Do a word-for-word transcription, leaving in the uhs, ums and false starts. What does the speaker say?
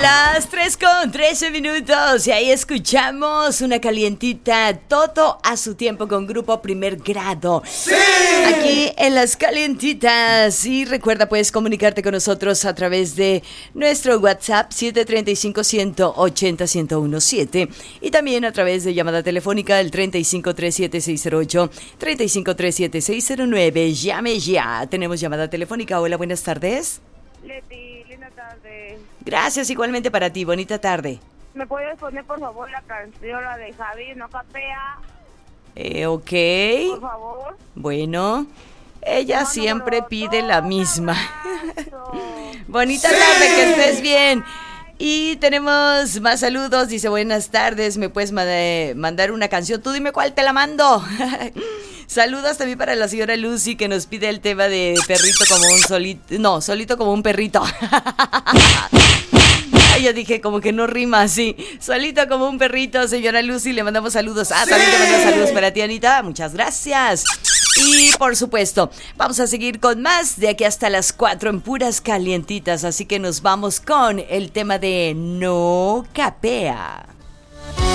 Las tres con trece minutos y ahí escuchamos una calientita, todo a su tiempo con Grupo Primer Grado. ¡Sí! Aquí en Las Calientitas. Y recuerda, puedes comunicarte con nosotros a través de nuestro WhatsApp siete tres cinco, uno ocho cero, uno uno siete y también a través de llamada telefónica el tres cinco tres siete seis cero ocho, tres cinco tres siete seis cero nueve. Llame ya. Tenemos llamada telefónica. Hola, buenas tardes. Leti, linda tarde. Gracias, igualmente para ti. Bonita tarde. ¿Me puedes poner por favor la canción, la de Javi, no capea? Eh, ok. Por favor. Bueno, ella Te mando siempre por pide todo la un misma. abrazo. Bonita tarde, que estés bien. Y tenemos más saludos. Dice, buenas tardes, ¿me puedes ma- mandar una canción? Tú dime cuál te la mando. Saludos también para la señora Lucy, que nos pide el tema de perrito como un solito. No, solito como un perrito. Ay, yo dije como que no rima así. Solito como un perrito, señora Lucy, le mandamos saludos. Ah, también te mando saludos para ti, Anita. Muchas gracias. Y por supuesto, vamos a seguir con más de aquí hasta las cuatro en puras calientitas. Así que nos vamos con el tema de No Capea.